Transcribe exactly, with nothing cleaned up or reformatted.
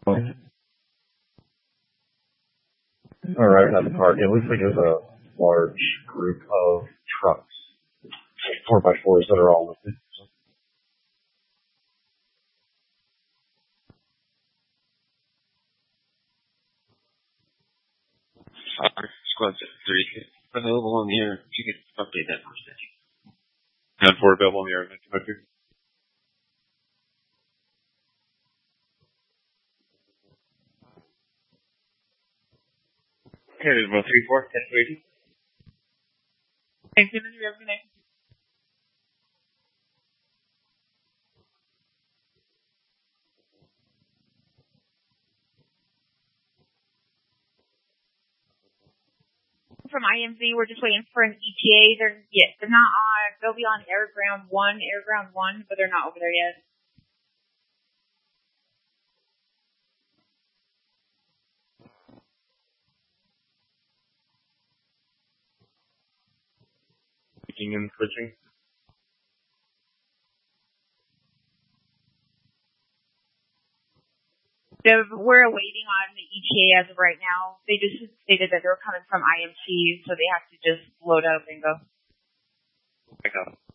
All right, that's the part. It looks like there's a large group of trucks, four by fours that are all listed. Squad three available on the air. If you could update that for a second. And four available on the air. Okay. Okay, there's about three four, ten eighty. Thanks, David. You have a good night. From I M Z, we're just waiting for an E T A. They're yeah, they're not on. They'll be on Air Ground One, Air Ground One, but they're not over there yet. Picking and switching. So we're waiting on the E T A as of right now. They just stated that they were coming from I M C, so they have to just load up and go. I got it.